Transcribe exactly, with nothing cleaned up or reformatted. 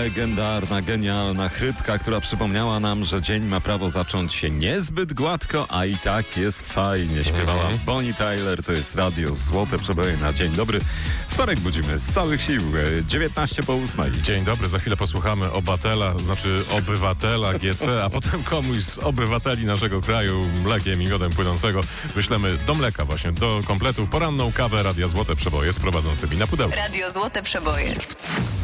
legendarna, genialna chrypka, która przypomniała nam, że dzień ma prawo zacząć się niezbyt gładko, a i tak jest fajnie. Śpiewała Mhm. Bonnie Tyler, to jest radio Złote Przeboje na dzień dobry. Wtorek budzimy z całych sił, dziewiętnaście po ósmej. Dzień dobry, za chwilę posłuchamy Obatela, znaczy obywatela G C, a potem komuś z obywateli naszego kraju mlekiem i miodem płynącego wyślemy do mleka właśnie, do kompletu poranną kawę Radia Złote Przeboje z prowadzącymi na pudełku. Radio Złote Przeboje.